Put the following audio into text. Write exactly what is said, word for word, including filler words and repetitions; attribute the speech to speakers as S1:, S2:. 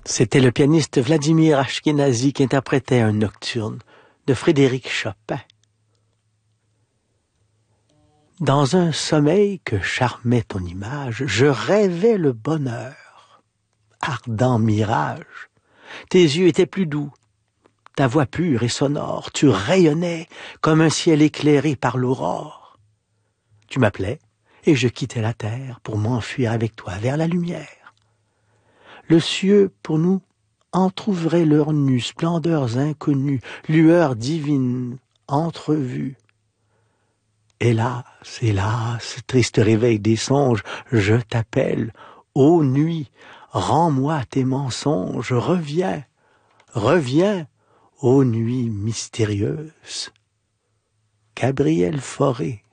S1: C'était le pianiste Vladimir Ashkenazy qui interprétait un nocturne de Frédéric Chopin. Dans un sommeil que charmait ton image, je rêvais le bonheur. Ardent mirage, tes yeux étaient plus doux, ta voix pure et sonore, tu rayonnais comme un ciel éclairé par l'aurore. Tu m'appelais et je quittais la terre pour m'enfuir avec toi vers la lumière. Le cieux, pour nous, entr'ouvrait leurs nues, splendeurs inconnues, lueurs divines, entrevues. Hélas, hélas, triste réveil des songes, je t'appelle, ô nuit, rends-moi tes mensonges, reviens, reviens, ô nuit mystérieuse. Gabriel Fauré.